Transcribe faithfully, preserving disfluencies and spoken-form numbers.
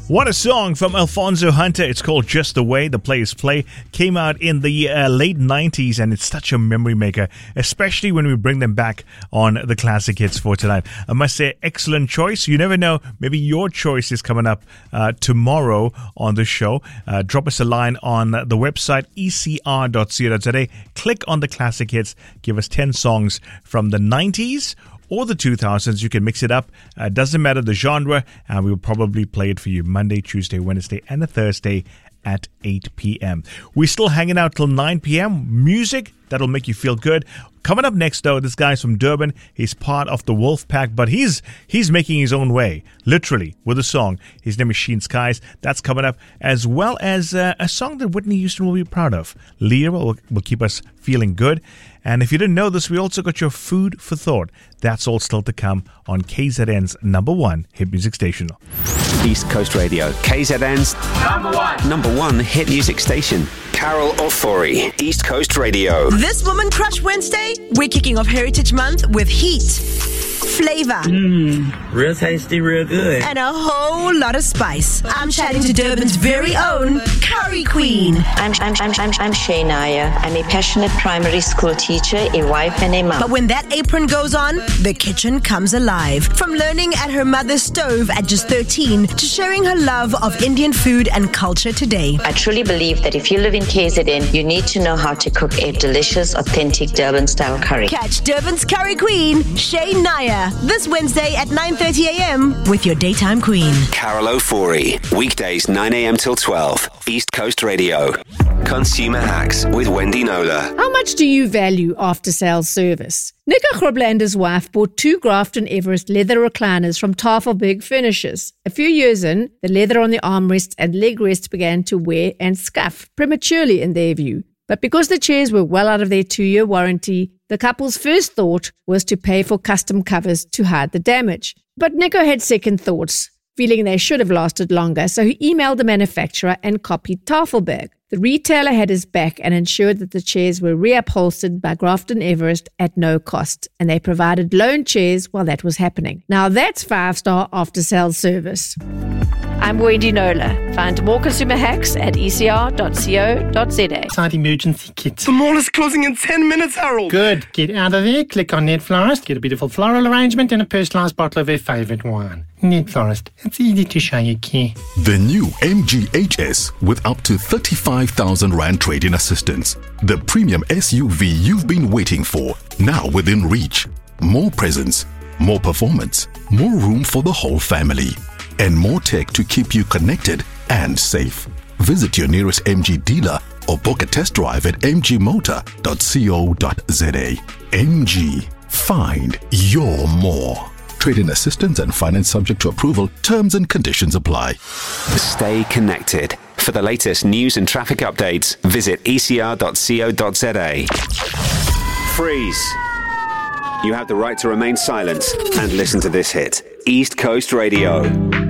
What a song from Alfonso Hunter. It's called Just the Way the Players Play. Came out in the uh, late nineties, and it's such a memory maker, especially when we bring them back on the classic hits for tonight. I must say, excellent choice. You never know, maybe your choice is coming up uh, tomorrow on the show. Uh, drop us a line on the website e c r dot co dot z a. Click on the classic hits. Give us ten songs from the nineties or the two thousands. You can mix it up. Uh, doesn't matter the genre, and we'll probably play it for you Monday, Tuesday, Wednesday, and a Thursday at eight p.m. We're still hanging out till nine p.m. Music that'll make you feel good. Coming up next, though, this guy's from Durban. He's part of the Wolf Pack, but he's he's making his own way, literally, with a song. His name is Sheen Skies. That's coming up, as well as uh, a song that Whitney Houston will be proud of. Leah will, will keep us feeling good. And if you didn't know this, we also got your food for thought. That's all still to come on K Z N's number one hit music station. East Coast Radio, K Z N's number one, number one hit music station. Carol Ofori, East Coast Radio. This Woman Crush Wednesday, we're kicking off Heritage Month with heat, flavor, mmm, real tasty, real good, and a whole lot of spice. I'm chatting to Durban's very own Curry Queen. I'm I'm I'm I'm, I'm Shay Naya. I'm a passionate primary school teacher, a wife, and a mom. But when that apron goes on, the kitchen comes alive. From learning at her mother's stove at just thirteen to sharing her love of Indian food and culture today. I truly believe that if you live in K Z N, you need to know how to cook a delicious, authentic Durban-style curry. Catch Durban's Curry Queen, Shay Naya, this Wednesday at nine thirty a.m. with your Daytime Queen. Carol Ofori, weekdays nine a.m. till twelve, East Coast Radio. Consumer Hacks with Wendy Nola. How much do you value after-sales service? Nico Groblander's wife bought two Grafton Everest leather recliners from Tafelberg Furnishers. A few years in, the leather on the armrests and leg rests began to wear and scuff prematurely in their view. But because the chairs were well out of their two-year warranty, the couple's first thought was to pay for custom covers to hide the damage. But Nico had second thoughts, feeling they should have lasted longer, so he emailed the manufacturer and copied Tafelberg. The retailer had his back and ensured that the chairs were reupholstered by Grafton Everest at no cost, and they provided loan chairs while that was happening. Now that's five-star after-sales service. I'm Wendy Nola. Find more consumer hacks at e c r dot co dot z a. Side emergency kit. The mall is closing in ten minutes, Harold. Good. Get out of there, click on Net Florist, get a beautiful floral arrangement and a personalised bottle of your favourite wine. Net Florist. It's easy to show you care. The new M G H S with up to thirty-five thousand rand trade-in assistance. The premium S U V you've been waiting for, now within reach. More presence, more performance, more room for the whole family, and more tech to keep you connected and safe. Visit your nearest M G dealer or book a test drive at m g motor dot co dot z a. M G. Find your more. Trade-in assistance and finance subject to approval. Terms and conditions apply. Stay connected. For the latest news and traffic updates, visit e c r dot co dot z a. Freeze. You have the right to remain silent and listen to this hit. East Coast Radio.